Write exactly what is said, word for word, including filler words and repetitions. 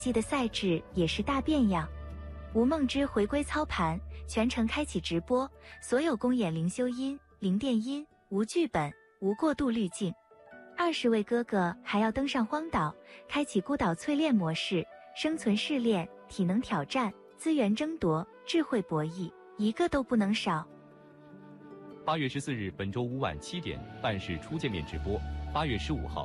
季的赛制也是大变样。吴梦之回归操盘，全程开启直播，所有公演零修音、零电音，无剧本，无过渡滤镜。二十位哥哥还要登上荒岛，开启孤岛淬炼模式，生存试炼、体能挑战、资源争夺、智慧博弈，一个都不能少。 八月十四日，本周五晚七点，办事初见面直播。八月十五号，